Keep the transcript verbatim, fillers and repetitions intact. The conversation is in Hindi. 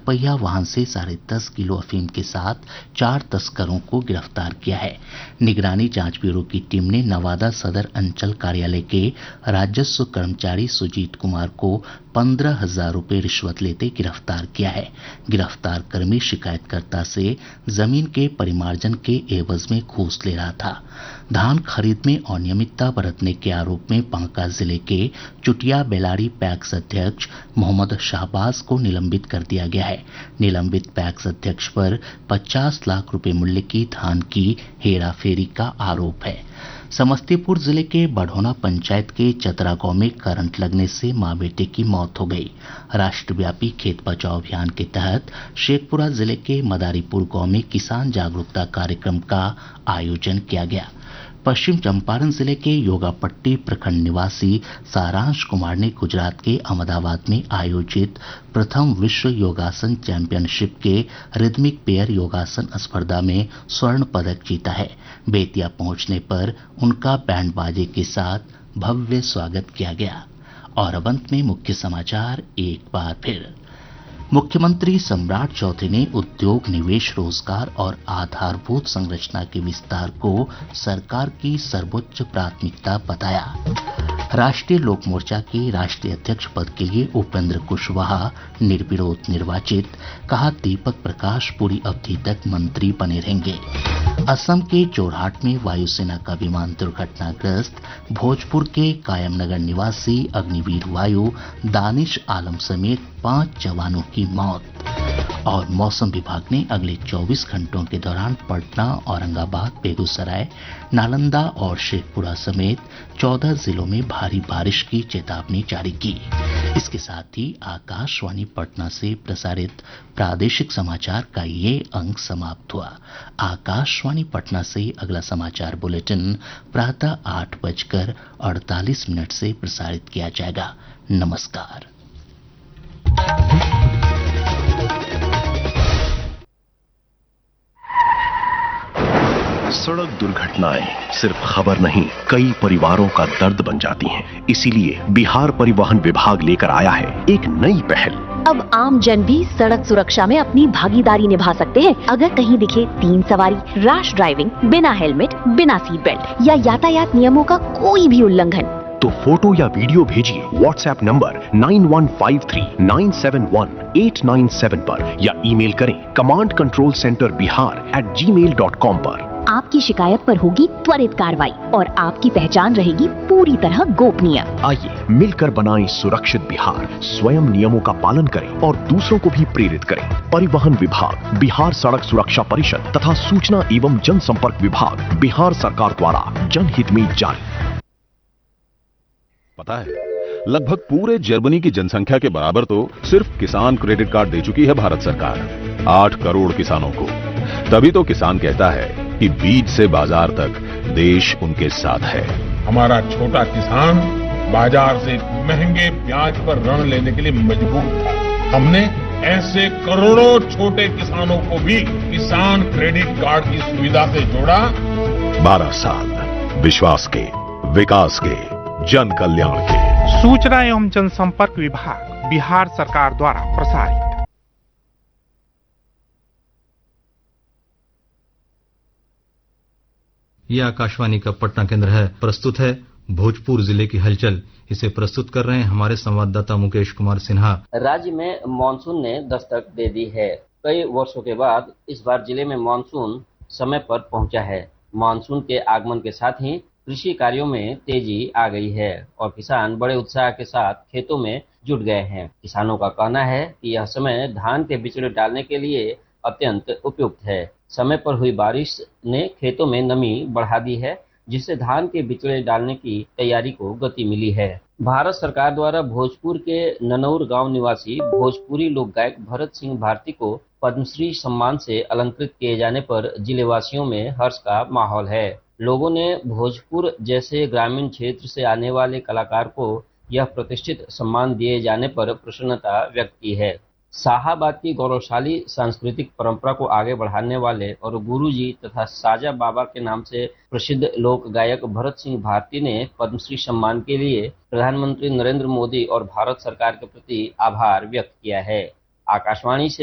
पहिया वाहन से साढ़े दस किलो अफीम के साथ चार तस्करों को गिरफ्तार किया है। निगरानी जांच ब्यूरो की टीम ने नवादा सदर अंचल कार्यालय के राजस्व कर्मचारी सुजीत कुमार को पंद्रह हजार रूपये रिश्वत लेते गिरफ्तार किया है। गिरफ्तार कर्मी शिकायतकर्ता से जमीन के परिमार्जन के एवज में घूस ले रहा था। धान खरीद में अनियमितता बरतने के आरोप में बांका जिले के चुटिया बेलारी पैक्स अध्यक्ष मोहम्मद शाहबाज को निलंबित कर दिया गया है। निलंबित पैक्स अध्यक्ष पर पचास लाख रुपए मूल्य की धान की हेराफेरी का आरोप है। समस्तीपुर जिले के बढ़ौना पंचायत के चतरा गांव में करंट लगने से मां बेटे की मौत हो गई। राष्ट्रव्यापी खेत बचाओ अभियान के तहत शेखपुरा जिले के मदारीपुर गांव में किसान जागरूकता कार्यक्रम का आयोजन किया गया। पश्चिम चंपारण जिले के योगापट्टी प्रखंड निवासी सारांश कुमार ने गुजरात के अहमदाबाद में आयोजित प्रथम विश्व योगासन चैंपियनशिप के रिदमिक पेयर योगासन स्पर्धा में स्वर्ण पदक जीता है। बेतिया पहुंचने पर उनका बैंड बाजे के साथ भव्य स्वागत किया गया। और अब अंत में मुख्य समाचार एक बार फिर। मुख्यमंत्री सम्राट चौधरी ने उद्योग, निवेश, रोजगार और आधारभूत संरचना के विस्तार को सरकार की सर्वोच्च प्राथमिकता बताया। राष्ट्रीय लोक मोर्चा के राष्ट्रीय अध्यक्ष पद के लिए उपेंद्र कुशवाहा निर्विरोध निर्वाचित, कहा दीपक प्रकाश पूरी अवधि तक मंत्री बने रहेंगे। असम के जोरहाट में वायुसेना का विमान दुर्घटनाग्रस्त, भोजपुर के कायमनगर निवासी अग्निवीर वायु दानिश आलम समेत पांच जवानों की मौत। और मौसम विभाग ने अगले चौबीस घंटों के दौरान पटना, औरंगाबाद, बेगूसराय, नालंदा और शेखपुरा समेत चौदह जिलों में भारी बारिश की चेतावनी जारी की। इसके साथ ही आकाशवाणी पटना से प्रसारित प्रादेशिक समाचार का ये अंक समाप्त हुआ। आकाशवाणी पटना से अगला समाचार बुलेटिन प्रातः आठ बजकर अड़तालीस मिनट से प्रसारित किया जाएगा। नमस्कार। सड़क दुर्घटनाएं सिर्फ खबर नहीं, कई परिवारों का दर्द बन जाती हैं। इसीलिए बिहार परिवहन विभाग लेकर आया है एक नई पहल। अब आम जन भी सड़क सुरक्षा में अपनी भागीदारी निभा सकते हैं। अगर कहीं दिखे तीन सवारी, रैश ड्राइविंग, बिना हेलमेट, बिना सीट बेल्ट या यातायात नियमों का कोई भी उल्लंघन, तो फोटो या वीडियो भेजिए WhatsApp number nine one five three nine seven one eight nine seven पर या ईमेल करें command control centre Bihar eight जी मेल डॉट कॉम पर। आपकी शिकायत पर होगी त्वरित कार्रवाई और आपकी पहचान रहेगी पूरी तरह गोपनीय। आइए मिलकर बनाएं सुरक्षित बिहार, स्वयं नियमों का पालन करें और दूसरों को भी प्रेरित करें। परिवहन विभाग, बिहार सड़क सुरक्षा परिषद तथा सूचना एवं जनसंपर्क विभाग, बिहार सरकार द्वारा जनहित में जारी। पता है, लगभग पूरे जर्मनी की जनसंख्या के बराबर तो सिर्फ किसान क्रेडिट कार्ड दे चुकी है भारत सरकार, आठ करोड़ किसानों को। तभी तो किसान कहता है कि बीज से बाजार तक देश उनके साथ है। हमारा छोटा किसान बाजार से महंगे ब्याज पर ऋण लेने के लिए मजबूर था। हमने ऐसे करोड़ों छोटे किसानों को भी किसान क्रेडिट कार्ड की सुविधा से जोड़ा। बारह साल विश्वास के, विकास के, जन कल्याण के। सूचना एवं जनसंपर्क विभाग, बिहार सरकार द्वारा प्रसारित। यह आकाशवाणी का पटना केंद्र है। प्रस्तुत है भोजपुर जिले की हलचल। इसे प्रस्तुत कर रहे हैं हमारे संवाददाता मुकेश कुमार सिन्हा। राज्य में मानसून ने दस्तक दे दी है। कई वर्षों के बाद इस बार जिले में मानसून समय पर पहुंचा है। मानसून के आगमन के साथ ही कृषि कार्यों में तेजी आ गई है और किसान बड़े उत्साह के साथ खेतों में जुट गए हैं। किसानों का कहना है कि यह समय धान के बिचड़े डालने के लिए अत्यंत उपयुक्त है। समय पर हुई बारिश ने खेतों में नमी बढ़ा दी है, जिससे धान के बिचड़े डालने की तैयारी को गति मिली है। भारत सरकार द्वारा भोजपुर के ननौर गांव निवासी भोजपुरी लोक गायक भरत सिंह भारती को पद्मश्री सम्मान से अलंकृत किए जाने पर जिलेवासियों में हर्ष का माहौल है। लोगों ने भोजपुर जैसे ग्रामीण क्षेत्र से आने वाले कलाकार को यह प्रतिष्ठित सम्मान दिए जाने पर प्रसन्नता व्यक्त की है। शाहाबाद की गौरवशाली सांस्कृतिक परंपरा को आगे बढ़ाने वाले और गुरुजी तथा साजा बाबा के नाम से प्रसिद्ध लोक गायक भरत सिंह भारती ने पद्मश्री सम्मान के लिए प्रधानमंत्री नरेंद्र मोदी और भारत सरकार के प्रति आभार व्यक्त किया है। आकाशवाणी से